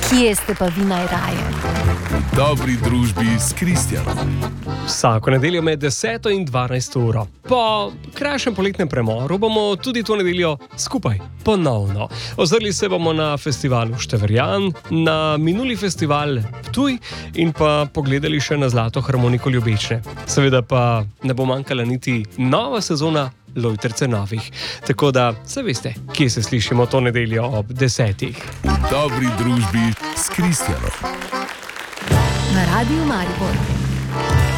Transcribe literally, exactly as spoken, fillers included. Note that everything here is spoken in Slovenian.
Kje ste pa vi najraje? V dobri družbi s Kristjanom. Vsako nedeljo med deseto in dvanajsto uro. Po krajšem poletnem premoru bomo tudi to nedeljo skupaj ponovno. Ozrli se bomo na festivalu Števerjan, na minuli festival Ptuj in pa pogledali še na Zlato harmoniko Ljubečne. Seveda pa ne bo manjkala niti nova sezona Lojtrice novih. Tako da, se veste, kje se slišimo to nedeljo ob desetih. V dobri družbi s Kristjanom. Na Radiu Maribor.